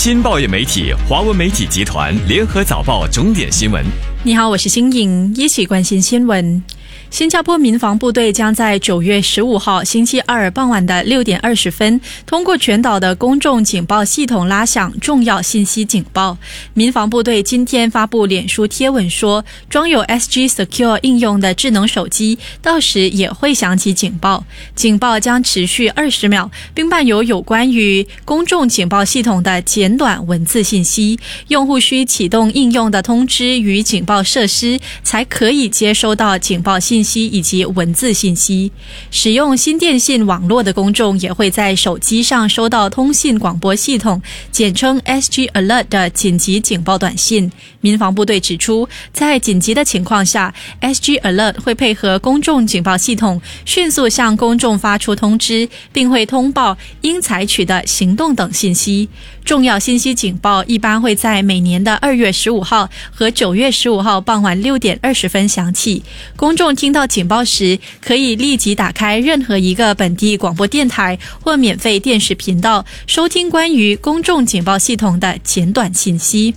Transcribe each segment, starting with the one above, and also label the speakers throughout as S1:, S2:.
S1: 新报业媒体华文媒体集团联合早报重点新闻。
S2: 你好，我是新颖，一起关心新闻。新加坡民防部队将在9月15号星期二傍晚的6点20分，通过全岛的公众警报系统拉响重要信息警报。民防部队今天发布脸书贴文说，装有 SG Secure 应用的智能手机到时也会响起警报。警报将持续20秒，并伴有关于公众警报系统的简短文字信息。用户需启动应用的通知与警报设施，才可以接收到警报信息以及文字信息。使用新电信网络的公众也会在手机上收到通信广播系统简称 SG Alert 的紧急警报短信。民防部队指出，在紧急的情况下， SG Alert 会配合公众警报系统迅速向公众发出通知，并会通报应采取的行动等信息。重要信息警报一般会在每年的2月15号和9月15号傍晚6点20分响起。公众听到警报时，可以立即打开任何一个本地广播电台或免费电视频道，收听关于公众警报系统的简短信息。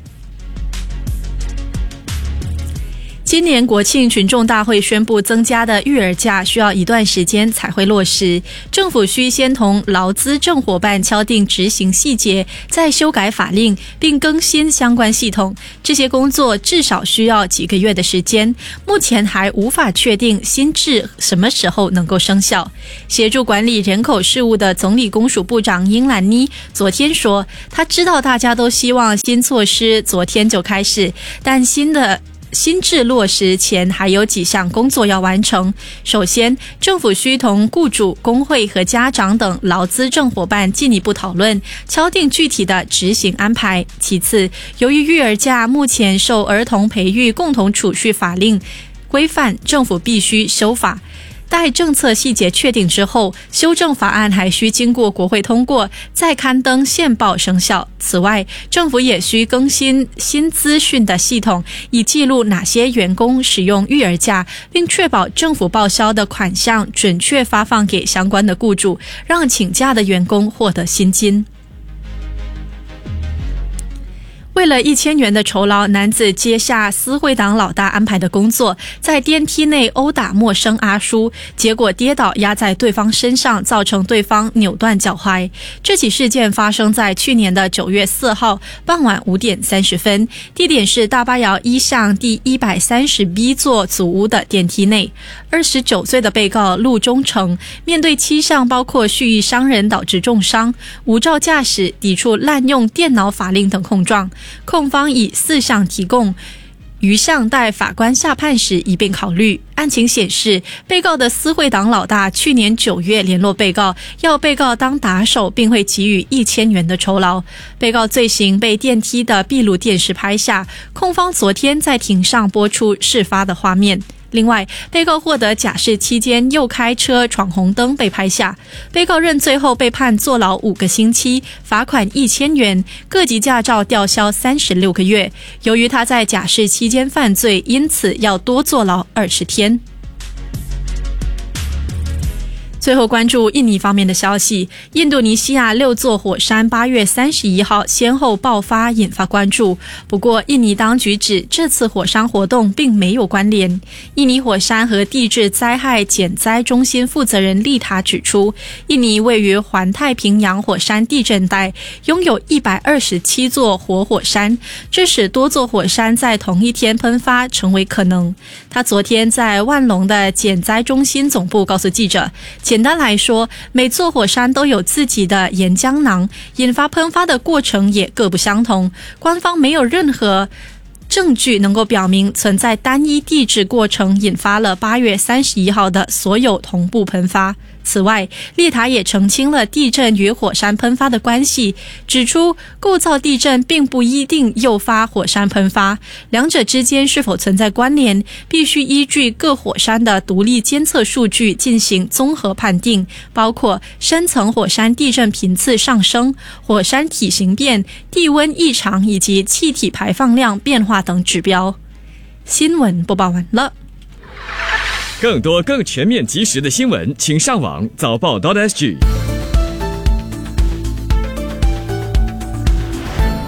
S2: 今年国庆群众大会宣布增加的育儿假需要一段时间才会落实，政府需先同劳资正伙伴敲定执行细节，再修改法令并更新相关系统。这些工作至少需要几个月的时间，目前还无法确定新制什么时候能够生效。协助管理人口事务的总理公署部长英兰妮昨天说，他知道大家都希望新措施昨天就开始，但新制落实前还有几项工作要完成。首先，政府需同雇主、工会和家长等劳资正伙伴进一步讨论，敲定具体的执行安排。其次，由于育儿假目前受儿童培育共同储蓄法令规范，政府必须修法。待政策细节确定之后，修正法案还需经过国会通过，再刊登宪报生效。此外，政府也需更新新资讯的系统，以记录哪些员工使用育儿假，并确保政府报销的款项准确发放给相关的雇主，让请假的员工获得薪金。为了1000元的酬劳，男子接下私会党老大安排的工作，在电梯内殴打陌生阿叔，结果跌倒压在对方身上，造成对方扭断脚踝。这起事件发生在去年的9月4号傍晚5点30分，地点是大巴窑1巷第 130B 座祖屋的电梯内。29岁的被告陆忠成面对7项包括蓄意伤人导致重伤、无照驾驶、抵触滥用电脑法令等控状。控方以4项提供，余项待法官下判时一并考虑。案情显示，被告的私会党老大去年9月联络被告，要被告当打手，并会给予1000元的酬劳。被告罪行被电梯的闭路电视拍下，控方昨天在庭上播出事发的画面。另外，被告获得假释期间又开车闯红灯被拍下。被告认罪后被判坐牢5个星期，罚款1000元，各级驾照吊销36个月。由于他在假释期间犯罪，因此要多坐牢20天。最后关注印尼方面的消息，印度尼西亚6座火山8月31号先后爆发，引发关注。不过，印尼当局指这次火山活动并没有关联。印尼火山和地质灾害减灾中心负责人丽塔指出，印尼位于环太平洋火山地震带，拥有127座活火山，这使多座火山在同一天喷发成为可能。他昨天在万隆的减灾中心总部告诉记者，简单来说，每座火山都有自己的岩浆囊，引发喷发的过程也各不相同。官方没有任何证据能够表明存在单一地质过程引发了8月31号的所有同步喷发。此外，丽塔也澄清了地震与火山喷发的关系，指出构造地震并不一定诱发火山喷发，两者之间是否存在关联，必须依据各火山的独立监测数据进行综合判定，包括深层火山地震频次上升、火山体型变、地温异常以及气体排放量变化等指标。新闻播报完了。
S1: 更多更全面及时的新闻，请上网早报.sg。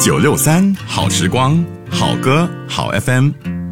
S3: 963好时光，好歌好 FM。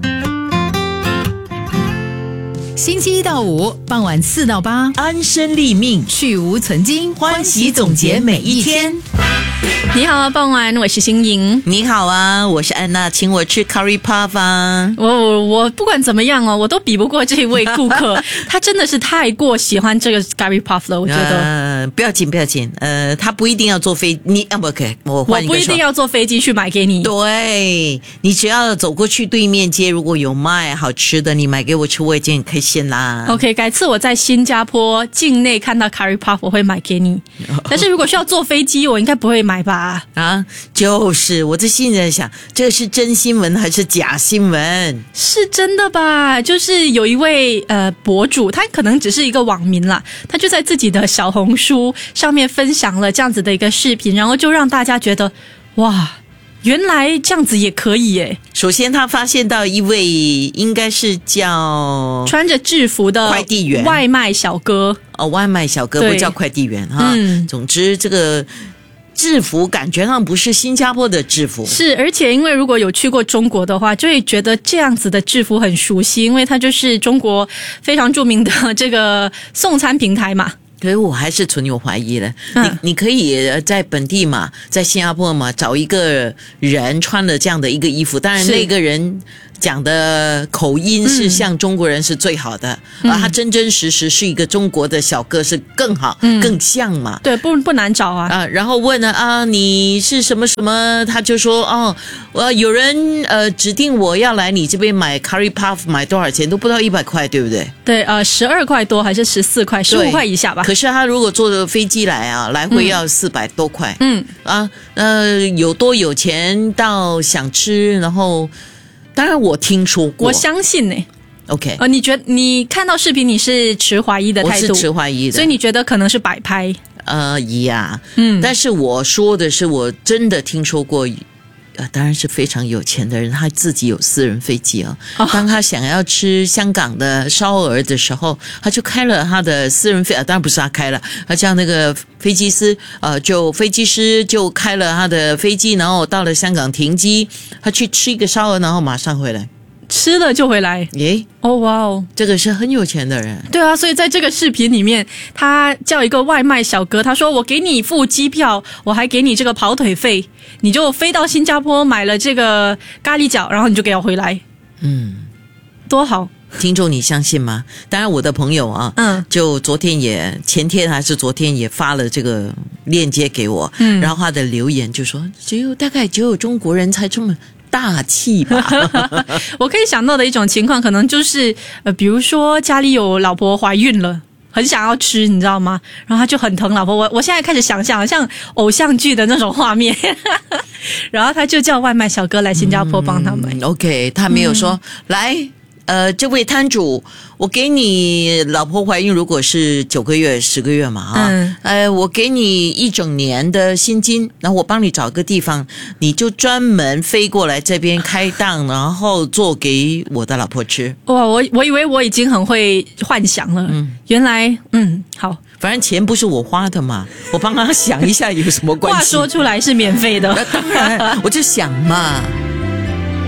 S4: 星期一到五傍晚4到8，
S5: 安身立命，
S4: 去无存菁，
S5: 欢喜总结每一天。
S2: 你好，傍晚，我是新颖。
S5: 你好啊，我是安娜，请我吃 curry puff 啊。
S2: 我不管怎么样哦，我都比不过这位顾客，他真的是太过喜欢这个 curry puff 了，我觉得。
S5: 不要紧，他不一定要坐飞，我换一个说，
S2: 我不一定要坐飞机去买给你。
S5: 对，你只要走过去对面街，如果有卖好吃的，你买给我吃，我已经很开心啦。
S2: OK， 改次我在新加坡境内看到 curry puff， 我会买给你。但是如果需要坐飞机，我应该不会买吧？
S5: 啊，就是我在心里在想，这个是真新闻还是假新闻？
S2: 是真的吧？就是有一位博主，他可能只是一个网民啦，他就在自己的小红书上面分享了这样子的一个视频，然后就让大家觉得哇，原来这样子也可以耶。
S5: 首先他发现到一位应该是叫
S2: 穿着制服的
S5: 快递员
S2: 外卖小哥，
S5: 外卖小哥不叫快递员哈。总之这个制服感觉上不是新加坡的制服，
S2: 是，而且因为如果有去过中国的话，就会觉得这样子的制服很熟悉，因为它就是中国非常著名的这个送餐平台嘛。
S5: 可是我还是存有怀疑的。你可以在本地嘛，在新加坡嘛，找一个人穿了这样的一个衣服，当然那个人讲的口音是像中国人是最好的，他真真实实是一个中国的小哥是更好，更像嘛。
S2: 对，不难找啊。
S5: 然后问了你是什么什么，他就说有人指定我要来你这边买 curry puff， 买多少钱都不到100块，对不对？对
S2: ，12块多还是14块，15块以下吧。
S5: 可是他如果坐飞机来来回要400多块。有多有钱到想吃，然后当然我听说过，
S2: 我相信呢。
S5: OK，
S2: 你看到视频你是持怀疑的态度？
S5: 我是持怀疑的，
S2: 所以你觉得可能是摆拍？
S5: 但是我说的是我真的听说过。当然是非常有钱的人，他自己有私人飞机当他想要吃香港的烧鹅的时候，他就开了他的私人飞当然不是他开了，他叫那个飞机师飞机师就开了他的飞机，然后到了香港停机，他去吃一个烧鹅，然后马上回来。
S2: 吃了就回来。
S5: 哇哦，这个是很有钱的人。
S2: 对啊，所以在这个视频里面，他叫一个外卖小哥，他说我给你付机票，我还给你这个跑腿费，你就飞到新加坡买了这个咖喱饺，然后你就给我回来。多好。
S5: 听众你相信吗？当然我的朋友就前天还是昨天也发了这个链接给我，然后他的留言就说大概只有中国人才这么大气吧。
S2: 我可以想到的一种情况可能就是比如说家里有老婆怀孕了，很想要吃，你知道吗？然后他就很疼老婆。我现在开始想象像偶像剧的那种画面。然后他就叫外卖小哥来新加坡帮他们。
S5: OK， 他没有说来这位摊主，我给你老婆怀孕如果是9个月10个月嘛我给你1整年的薪金，然后我帮你找个地方，你就专门飞过来这边开档，然后做给我的老婆吃。
S2: 哇，我以为我已经很会幻想了，原来好，
S5: 反正钱不是我花的嘛，我帮他想一下有什么关系。
S2: 话说出来是免费的。
S5: 当然我就想嘛。